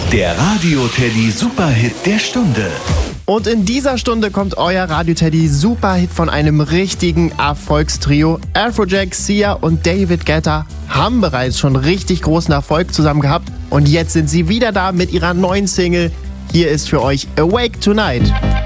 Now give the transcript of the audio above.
Der Radio Teddy Superhit der Stunde. Und in dieser Stunde kommt euer Radio Teddy Superhit von einem richtigen Erfolgstrio. Afrojack, Sia und David Guetta haben bereits schon richtig großen Erfolg zusammen gehabt. Und jetzt sind sie wieder da mit ihrer neuen Single. Hier ist für euch Awake Tonight.